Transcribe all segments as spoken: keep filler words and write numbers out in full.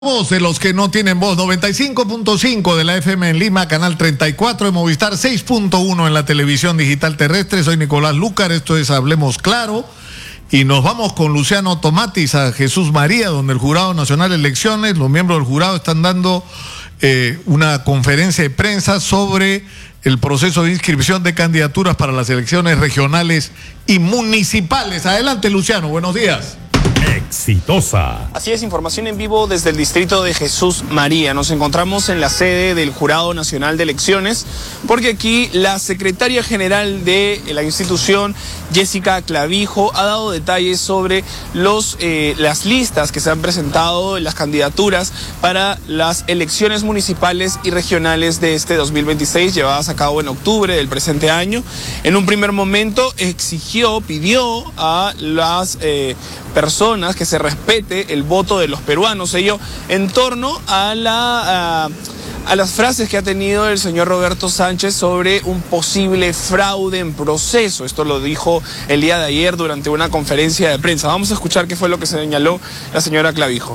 Voz de los que no tienen voz, noventa y cinco punto cinco de la F M en Lima, canal treinta y cuatro de Movistar, seis punto uno en la televisión digital terrestre. Soy Nicolás Lúcar, esto es Hablemos Claro. Y nos vamos con Luciano Tomatis a Jesús María, donde el Jurado Nacional de Elecciones, los miembros del jurado están dando eh, una conferencia de prensa sobre el proceso de inscripción de candidaturas para las elecciones regionales y municipales. Adelante, Luciano, buenos días. Exitosa. Así es, información en vivo desde el distrito de Jesús María. Nos encontramos en la sede del Jurado Nacional de Elecciones, porque aquí la secretaria general de la institución, Jessica Clavijo, ha dado detalles sobre los, eh, las listas que se han presentado, las candidaturas para las elecciones municipales y regionales de este dos mil veintiséis, llevadas a cabo en octubre del presente año. En un primer momento exigió, pidió a las eh, personas que se respete el voto de los peruanos, ello en torno a la... A, a las frases que ha tenido el señor Roberto Sánchez sobre un posible fraude en proceso. Esto lo dijo el día de ayer durante una conferencia de prensa. Vamos a escuchar qué fue lo que señaló la señora Clavijo.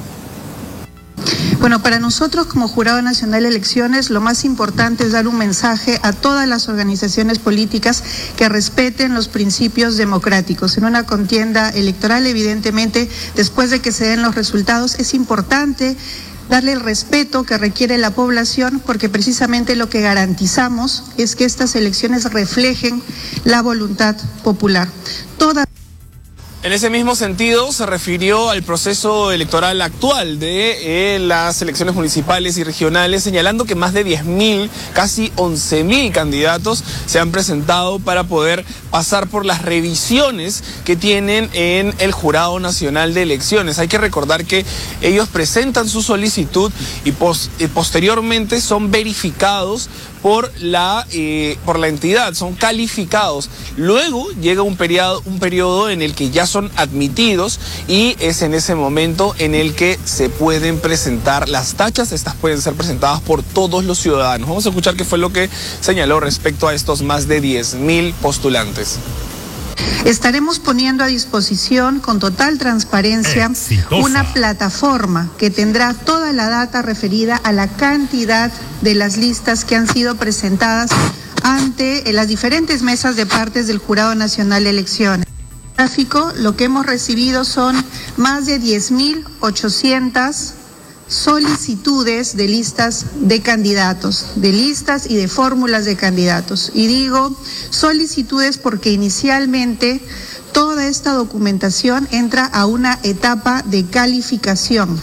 Bueno, para nosotros como Jurado Nacional de Elecciones lo más importante es dar un mensaje a todas las organizaciones políticas que respeten los principios democráticos. En una contienda electoral, evidentemente, después de que se den los resultados, es importante darle el respeto que requiere la población, porque precisamente lo que garantizamos es que estas elecciones reflejen la voluntad popular. Toda En ese mismo sentido, se refirió al proceso electoral actual de eh, las elecciones municipales y regionales, señalando que más de diez mil, casi once mil candidatos se han presentado para poder pasar por las revisiones que tienen en el Jurado Nacional de Elecciones. Hay que recordar que ellos presentan su solicitud y, pos y posteriormente son verificados por la, eh, por la entidad, son calificados. Luego llega un periodo, un periodo en el que ya son admitidos y es en ese momento en el que se pueden presentar las tachas. Estas pueden ser presentadas por todos los ciudadanos. Vamos a escuchar qué fue lo que señaló respecto a estos más de diez mil postulantes. Estaremos poniendo a disposición con total transparencia Exitosa. Una plataforma que tendrá toda la data referida a la cantidad de las listas que han sido presentadas ante las diferentes mesas de partes del Jurado Nacional de Elecciones. En el gráfico, lo que hemos recibido son más de diez mil ochocientas solicitudes de listas de candidatos, de listas y de fórmulas de candidatos. Y digo solicitudes porque inicialmente toda esta documentación entra a una etapa de calificación.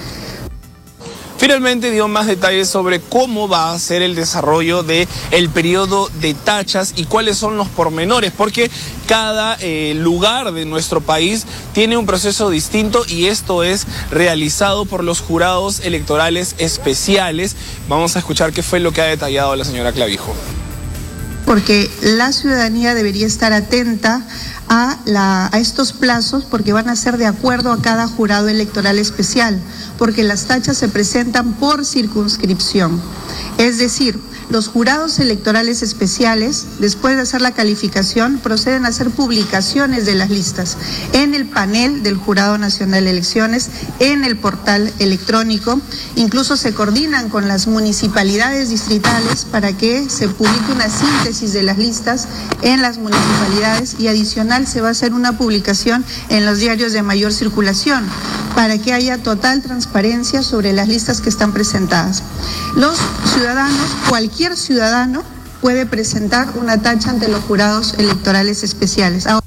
Finalmente dio más detalles sobre cómo va a ser el desarrollo del periodo de tachas y cuáles son los pormenores, porque cada eh, lugar de nuestro país tiene un proceso distinto y esto es realizado por los jurados electorales especiales. Vamos a escuchar qué fue lo que ha detallado la señora Clavijo. Porque la ciudadanía debería estar atenta a, la, a estos plazos, porque van a ser de acuerdo a cada jurado electoral especial, porque las tachas se presentan por circunscripción. Es decir, los jurados electorales especiales, después de hacer la calificación, proceden a hacer publicaciones de las listas en el panel del Jurado Nacional de Elecciones, en el portal electrónico. Incluso se coordinan con las municipalidades distritales para que se publique una síntesis de las listas en las municipalidades, y adicional se va a hacer una publicación en los diarios de mayor circulación para que haya total transparencia sobre las listas que están presentadas. Los ciudadanos, cualquier ciudadano puede presentar una tacha ante los jurados electorales especiales. Ahora,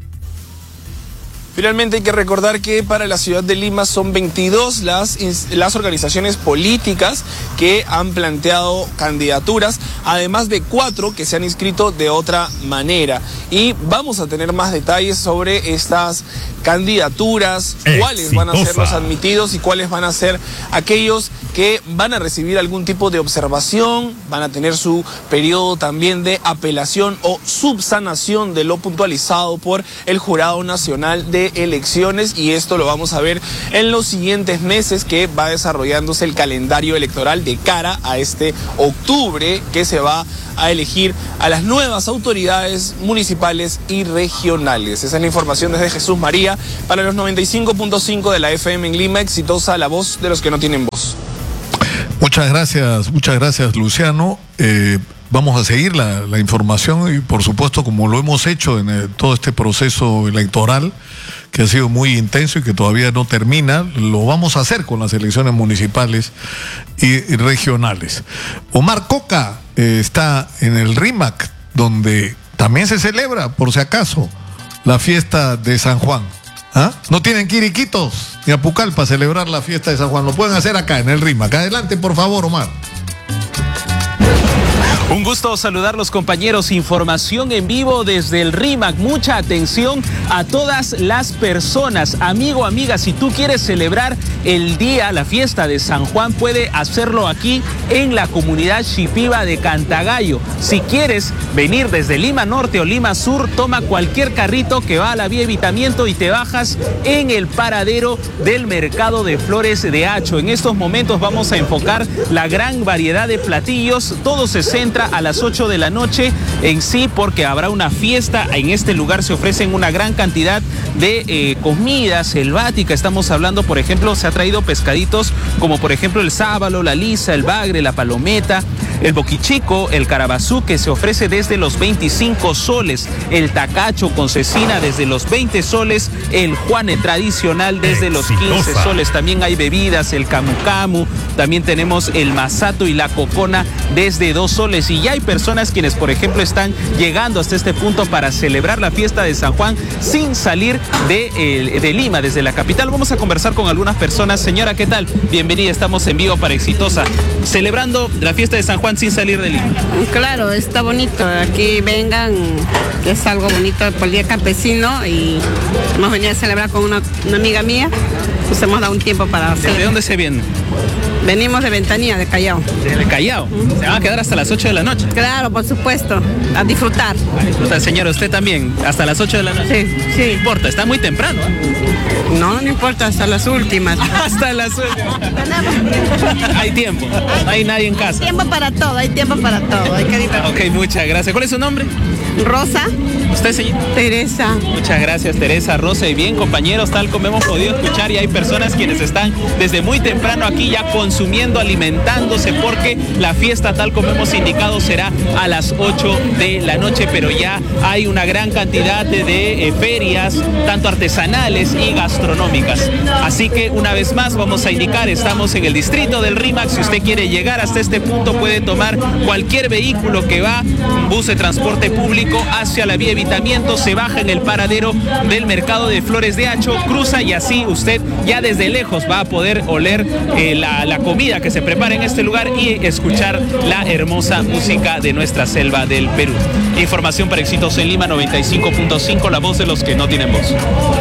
finalmente hay que recordar que para la ciudad de Lima son veintidós las, las organizaciones políticas que han planteado candidaturas, además de cuatro que se han inscrito de otra manera. Y vamos a tener más detalles sobre estas candidaturas, Exitosa. Cuáles van a ser los admitidos y cuáles van a ser aquellos que van a recibir algún tipo de observación, van a tener su periodo también de apelación o subsanación de lo puntualizado por el Jurado Nacional de Elecciones, y esto lo vamos a ver en los siguientes meses, que va desarrollándose el calendario electoral de cara a este octubre, que se va a elegir a las nuevas autoridades municipales y regionales. Esa es la información desde Jesús María para los noventa y cinco punto cinco de la F M en Lima. Exitosa, la voz de los que no tienen voz. Muchas gracias, muchas gracias, Luciano. Eh, vamos a seguir la, la información y, por supuesto, como lo hemos hecho en el, todo este proceso electoral, que ha sido muy intenso y que todavía no termina, lo vamos a hacer con las elecciones municipales y, y regionales. Omar Coca eh, está en el RIMAC, donde también se celebra, por si acaso, la fiesta de San Juan. ¿Ah? No tienen que ir Iquitos ni a Pucal para celebrar la fiesta de San Juan, lo pueden hacer acá en el RIMAC. Adelante, por favor, Omar. Un gusto saludar los compañeros. Información en vivo desde el RIMAC. Mucha atención a todas las personas. Amigo, amiga, si tú quieres celebrar el día, la fiesta de San Juan, puede hacerlo aquí en la comunidad Shipiba de Cantagallo. Si quieres venir desde Lima Norte o Lima Sur, toma cualquier carrito que va a la vía Evitamiento y te bajas en el paradero del Mercado de Flores de Hacho. En estos momentos vamos a enfocar la gran variedad de platillos. Todo se centra a las ocho de la noche en sí, porque habrá una fiesta. En este lugar se ofrecen una gran cantidad de eh, comida selvática. Estamos hablando, por ejemplo, se ha traído pescaditos como por ejemplo el sábalo, la lisa, el bagre, la palometa, el boquichico, el carabazú, que se ofrece desde los veinticinco soles, el tacacho con cecina desde los veinte soles, el juane tradicional desde los quince soles. También hay bebidas, el camu camu, también tenemos el masato y la cocona desde dos soles. Y ya hay personas quienes, por ejemplo, están llegando hasta este punto para celebrar la fiesta de San Juan sin salir de, eh, de Lima, desde la capital. Vamos a conversar con algunas personas. Señora, ¿qué tal? Bienvenida, estamos en vivo para Exitosa, celebrando la fiesta de San Juan sin salir de Lima. Claro, está bonito. Aquí vengan, que es algo bonito por el Día Campesino, y hemos venido a celebrar con una, una amiga mía. Nos hemos dado un tiempo para hacer. ¿De dónde se viene? Venimos de Ventanilla, de Callao. ¿De Callao? Uh-huh. ¿Se van a quedar hasta las ocho de la noche? Claro, por supuesto. A disfrutar. A disfrutar, señora. ¿Usted también? ¿Hasta las ocho de la noche? Sí, sí. No importa, está muy temprano, ¿eh? No, no importa, hasta las últimas. Hasta las últimas. Hay tiempo. No hay nadie en casa. Hay tiempo para todo, hay tiempo para todo. Hay que divertirse. Ok, muchas gracias. ¿Cuál es su nombre? Rosa. ¿Usted, señor? Teresa. Muchas gracias, Teresa, Rosa. Y bien, compañeros, tal como hemos podido escuchar, y hay personas quienes están desde muy temprano aquí ya consumiendo, alimentándose, porque la fiesta, tal como hemos indicado, será a las ocho de la noche, pero ya hay una gran cantidad de, de eh, ferias, tanto artesanales y gastronómicas. Así que, una vez más, vamos a indicar, estamos en el distrito del RIMAC. Si usted quiere llegar hasta este punto, puede tomar cualquier vehículo que va, un bus de transporte público, hacia la vía Evitamiento, se baja en el paradero del Mercado de Flores de Hacho, cruza, y así usted ya desde lejos va a poder oler eh, la, la comida que se prepara en este lugar y escuchar la hermosa música de nuestra selva del Perú. Información para Exitosa en Lima, noventa y cinco punto cinco, la voz de los que no tienen voz.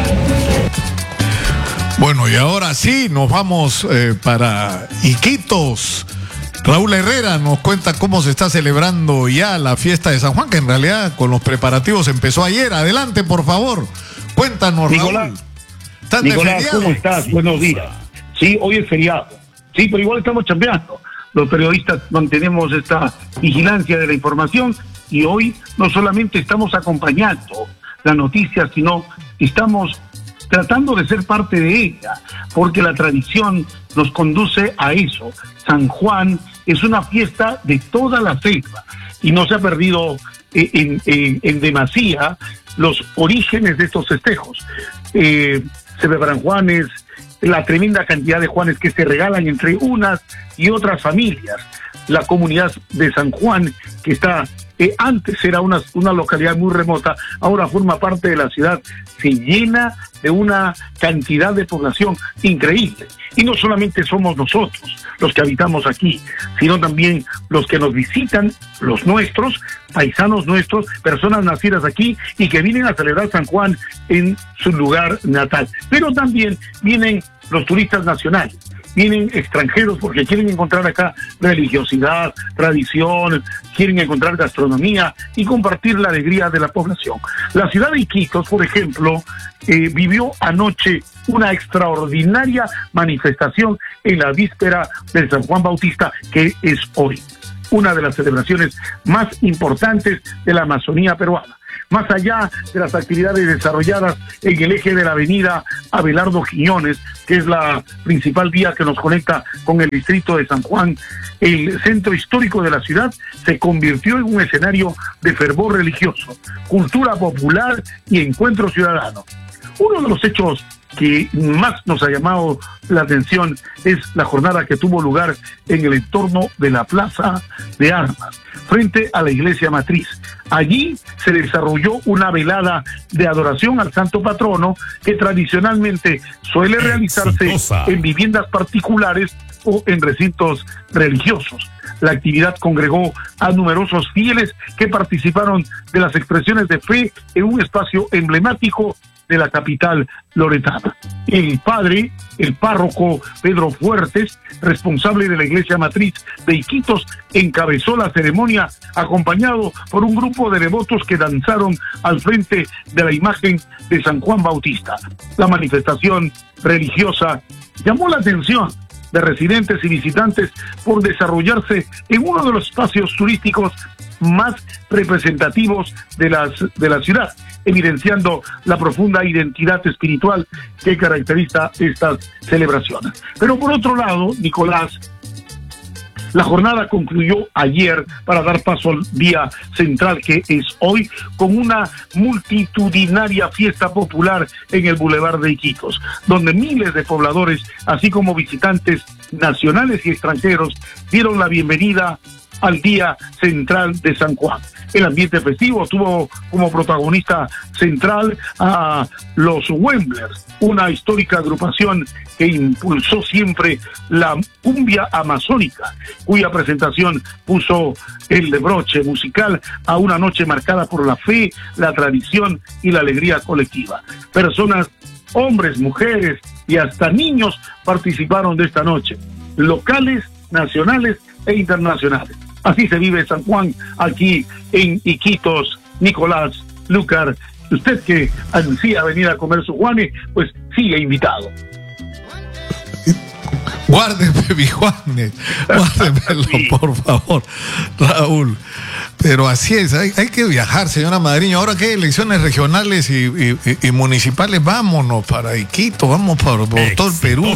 Bueno, y ahora sí, nos vamos eh, para Iquitos. Raúl Herrera nos cuenta cómo se está celebrando ya la fiesta de San Juan, que en realidad con los preparativos empezó ayer. Adelante, por favor. Cuéntanos, Nicolás. Raúl. Nicolás, ¿cómo estás? Buenos días. Sí, hoy es feriado. Sí, pero igual estamos chambeando. Los periodistas mantenemos esta vigilancia de la información, y hoy no solamente estamos acompañando la noticia, sino estamos tratando de ser parte de ella, porque la tradición nos conduce a eso. San Juan es una fiesta de toda la selva y no se ha perdido eh, en, en, en demasía los orígenes de estos festejos. Eh, se preparan Juanes, la tremenda cantidad de Juanes que se regalan entre unas y otras familias. La comunidad de San Juan, que está eh, antes era una, una localidad muy remota, ahora forma parte de la ciudad, se llena de una cantidad de población increíble. Y no solamente somos nosotros los que habitamos aquí, sino también los que nos visitan, los nuestros, paisanos nuestros, personas nacidas aquí y que vienen a celebrar San Juan en su lugar natal. Pero también vienen los turistas nacionales, vienen extranjeros porque quieren encontrar acá religiosidad, tradición, quieren encontrar gastronomía y compartir la alegría de la población. La ciudad de Iquitos, por ejemplo, eh, vivió anoche una extraordinaria manifestación en la víspera del San Juan Bautista, que es hoy una de las celebraciones más importantes de la Amazonía peruana. Más allá de las actividades desarrolladas en el eje de la avenida Abelardo Quiñones, que es la principal vía que nos conecta con el distrito de San Juan, el centro histórico de la ciudad se convirtió en un escenario de fervor religioso, cultura popular y encuentro ciudadano. Uno de los hechos que más nos ha llamado la atención es la jornada que tuvo lugar en el entorno de la Plaza de Armas, frente a la iglesia matriz. Allí se desarrolló una velada de adoración al santo patrono que tradicionalmente suele realizarse en viviendas particulares o en recintos religiosos. La actividad congregó a numerosos fieles que participaron de las expresiones de fe en un espacio emblemático de la capital loretana. El padre, el párroco Pedro Fuertes, responsable de la iglesia matriz de Iquitos, encabezó la ceremonia acompañado por un grupo de devotos que danzaron al frente de la imagen de San Juan Bautista. La manifestación religiosa llamó la atención de residentes y visitantes por desarrollarse en uno de los espacios turísticos más representativos de, las, de la ciudad, evidenciando la profunda identidad espiritual que caracteriza estas celebraciones. Pero por otro lado, Nicolás, la jornada concluyó ayer para dar paso al día central, que es hoy, con una multitudinaria fiesta popular en el Boulevard de Iquitos, donde miles de pobladores, así como visitantes nacionales y extranjeros, dieron la bienvenida al Día Central de San Juan. El ambiente festivo tuvo como protagonista central a los Wemblers, una histórica agrupación que impulsó siempre la cumbia amazónica, cuya presentación puso el broche musical a una noche marcada por la fe, la tradición y la alegría colectiva. Personas, hombres, mujeres y hasta niños participaron de esta noche, locales, nacionales e internacionales. Así se vive San Juan aquí en Iquitos. Nicolás, Lucar, usted que ansía venir a comer su Juanes, pues sigue invitado. Guárdeme mi Juanes, guárdemelo, sí, por favor, Raúl. Pero así es, hay, hay que viajar, señora Madriño. Ahora que hay elecciones regionales y, y, y municipales, vámonos para Iquitos, vamos por, por todo el Perú.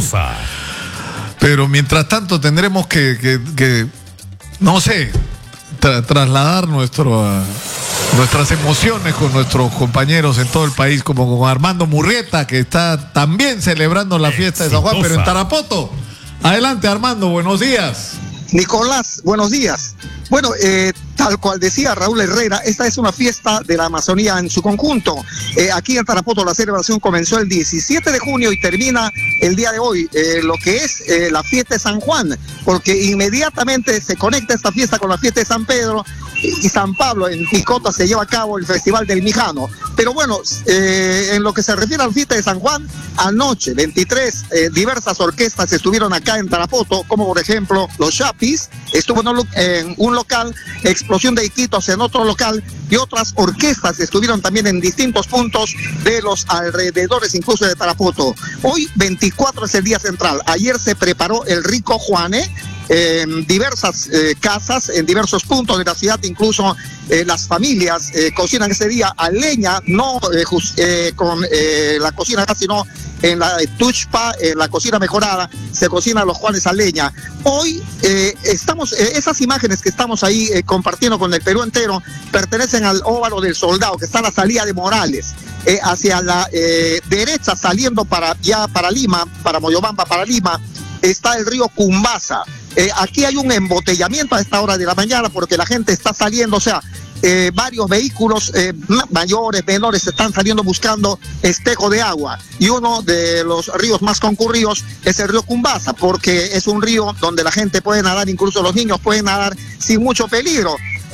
Pero mientras tanto tendremos que... que, que no sé, tra trasladar nuestro, uh, nuestras emociones con nuestros compañeros en todo el país, como con Armando Murrieta, que está también celebrando la fiesta de San Juan, pero en Tarapoto. Adelante, Armando, buenos días. Nicolás, buenos días. Bueno, eh, tal cual decía Raúl Herrera, esta es una fiesta de la Amazonía en su conjunto. Eh, aquí en Tarapoto la celebración comenzó el diecisiete de junio y termina el día de hoy, eh, lo que es eh, la fiesta de San Juan, porque inmediatamente se conecta esta fiesta con la fiesta de San Pedro y San Pablo. En Picota se lleva a cabo el Festival del Mijano. Pero bueno, eh, en lo que se refiere a la fiesta de San Juan, anoche, veintitrés, eh, diversas orquestas estuvieron acá en Tarapoto, como por ejemplo los Chapis, estuvo en un, en un local, Explosión de Iquitos en otro local, y otras orquestas estuvieron también en distintos puntos de los alrededores, incluso de Tarapoto. Hoy, veinticuatro, es el día central. Ayer se preparó el rico Juane, en diversas eh, casas, en diversos puntos de la ciudad, incluso eh, las familias eh, cocinan ese día a leña, no eh, just, eh, con eh, la cocina gas, sino en la eh, tuchpa, en la cocina mejorada, se cocinan los Juanes a leña. Hoy eh, estamos, eh, esas imágenes que estamos ahí eh, compartiendo con el Perú entero, pertenecen al óvalo del Soldado, que está a la salida de Morales, eh, hacia la eh, derecha, saliendo para ya para Lima, para Moyobamba, para Lima, está el río Cumbasa. Eh, aquí hay un embotellamiento a esta hora de la mañana porque la gente está saliendo, o sea, eh, varios vehículos eh, mayores, menores, están saliendo buscando espejo de agua. Y uno de los ríos más concurridos es el río Cumbasa, porque es un río donde la gente puede nadar, incluso los niños pueden nadar sin mucho peligro.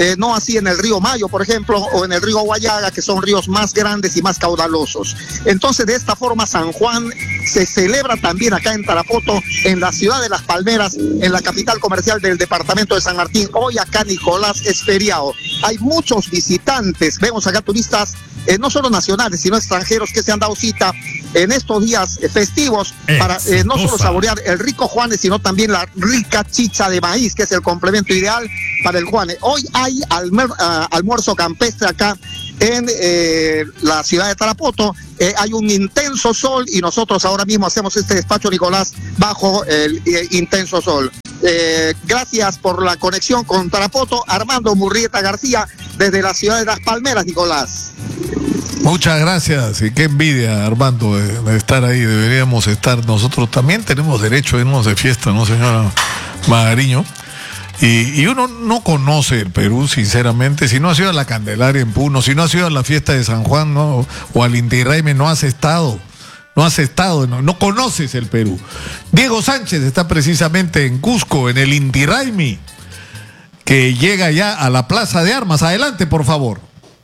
eh, no así en el río Mayo, por ejemplo, o en el río Guayaga, que son ríos más grandes y más caudalosos. Entonces, de esta forma, San Juan se celebra también acá en Tarapoto, en la ciudad de Las Palmeras, en la capital comercial del departamento de San Martín. Hoy acá, Nicolás, es feriado. Hay muchos visitantes, vemos acá turistas, eh, no solo nacionales, sino extranjeros que se han dado cita en estos días eh, festivos para eh, no solo saborear el rico Juanes, sino también la rica chicha de maíz, que es el complemento ideal para el Juanes. Hoy hay almuer uh, almuerzo campestre acá en eh, la ciudad de Tarapoto. Eh, hay un intenso sol y nosotros ahora mismo hacemos este despacho, Nicolás, bajo el eh, intenso sol. Eh, gracias por la conexión con Tarapoto, Armando Murrieta García, desde la ciudad de Las Palmeras, Nicolás. Muchas gracias, y qué envidia, Armando, de, de estar ahí. Deberíamos estar, nosotros también tenemos derecho a irnos de fiesta, ¿no, señora Magariño? Y, y uno no conoce el Perú, sinceramente. Si no has ido a la Candelaria en Puno, si no has ido a la fiesta de San Juan, ¿no? O al Inti Raymi, no has estado. No has estado, no, no conoces el Perú. Diego Sánchez está precisamente en Cusco, en el Inti Raymi, que llega ya a la Plaza de Armas. Adelante, por favor.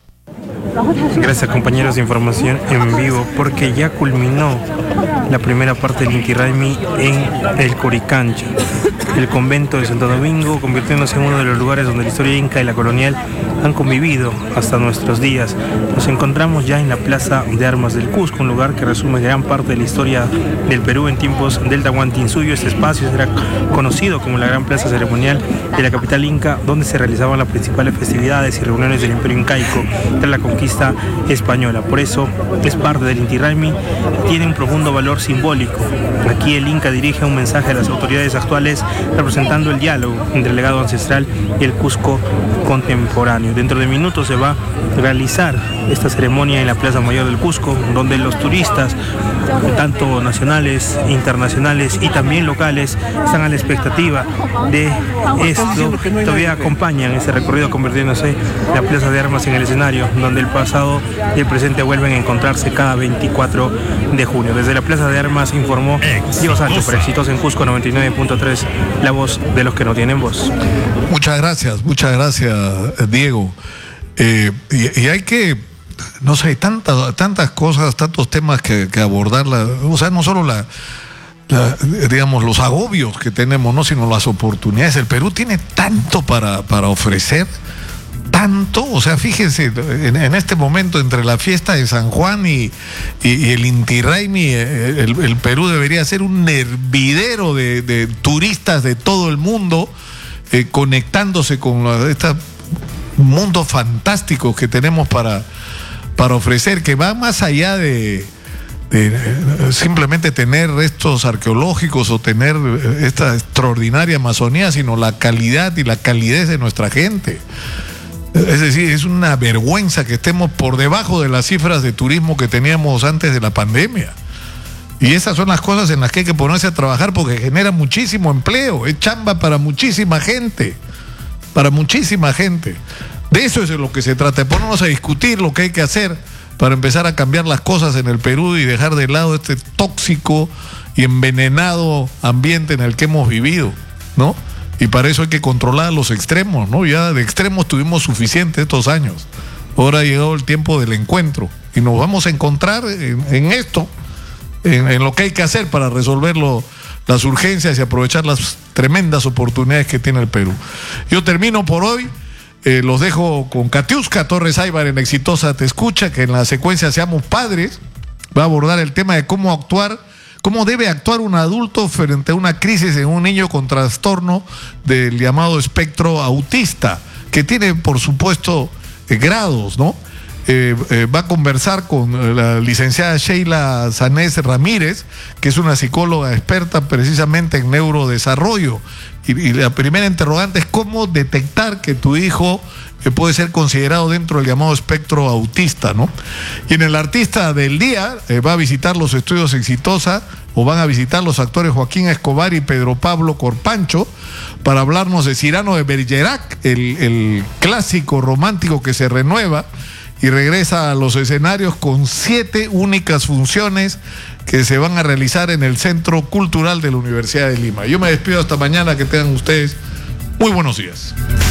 Gracias, compañeros de información en vivo, porque ya culminó la primera parte del Inti Raymi en el Coricancha, el convento de Santo Domingo, convirtiéndose en uno de los lugares donde la historia inca y la colonial han convivido hasta nuestros días. Nos encontramos ya en la Plaza de Armas del Cusco, un lugar que resume gran parte de la historia del Perú en tiempos del Tahuantinsuyo. Este espacio era conocido como la gran plaza ceremonial de la capital inca, donde se realizaban las principales festividades y reuniones del Imperio Incaico tras la conquista española. Por eso es parte del Inti Raymi, tiene un profundo valor simbólico. Aquí el Inca dirige un mensaje a las autoridades actuales, representando el diálogo entre el legado ancestral y el Cusco contemporáneo. Dentro de minutos se va a realizar esta ceremonia en la Plaza Mayor del Cusco, donde los turistas, tanto nacionales, internacionales y también locales, están a la expectativa de esto. Todavía acompañan ese recorrido, convirtiéndose la Plaza de Armas en el escenario donde el pasado y el presente vuelven a encontrarse cada veinticuatro de junio. Desde la Plaza de Armas informó Diego Sánchez, para Exitosa en Cusco noventa y nueve punto tres, la voz de los que no tienen voz. Muchas gracias, muchas gracias, Diego. Eh, y, y hay que, no sé, tantas, tantas cosas, tantos temas que, que abordar, la, o sea, no solo la, la, digamos, los agobios que tenemos, no, sino las oportunidades. El Perú tiene tanto para, para ofrecer, tanto, o sea, fíjense, en, en este momento entre la fiesta de San Juan y, y, y el Inti Raymi, el, el Perú debería ser un hervidero de, de turistas de todo el mundo, eh, conectándose con este mundo fantástico que tenemos para, para ofrecer, que va más allá de, de simplemente tener restos arqueológicos o tener esta extraordinaria Amazonía, sino la calidad y la calidez de nuestra gente. Es decir, es una vergüenza que estemos por debajo de las cifras de turismo que teníamos antes de la pandemia. Y esas son las cosas en las que hay que ponerse a trabajar, porque genera muchísimo empleo, es chamba para muchísima gente, para muchísima gente. De eso es de lo que se trata, de ponernos a discutir lo que hay que hacer para empezar a cambiar las cosas en el Perú y dejar de lado este tóxico y envenenado ambiente en el que hemos vivido, ¿no? Y para eso hay que controlar los extremos, ¿no? Ya de extremos tuvimos suficiente estos años. Ahora ha llegado el tiempo del encuentro y nos vamos a encontrar en, en esto, en, en lo que hay que hacer para resolver lo, las urgencias y aprovechar las tremendas oportunidades que tiene el Perú. Yo termino por hoy. Eh, los dejo con Katiuska Torres Aybar en Exitosa Te Escucha, que en la secuencia Seamos Padres va a abordar el tema de cómo actuar, cómo debe actuar un adulto frente a una crisis en un niño con trastorno del llamado espectro autista, que tiene, por supuesto, eh, grados, ¿no? Eh, eh, va a conversar con la licenciada Sheila Sanés Ramírez, que es una psicóloga experta precisamente en neurodesarrollo. Y, y la primera interrogante es cómo detectar que tu hijo eh, puede ser considerado dentro del llamado espectro autista, ¿no? Y en el artista del día eh, va a visitar los estudios Exitosa, o van a visitar los actores Joaquín Escobar y Pedro Pablo Corpancho, para hablarnos de Cyrano de Bergerac, el, el clásico romántico que se renueva y regresa a los escenarios con siete únicas funciones que se van a realizar en el Centro Cultural de la Universidad de Lima. Yo me despido hasta mañana, que tengan ustedes muy buenos días.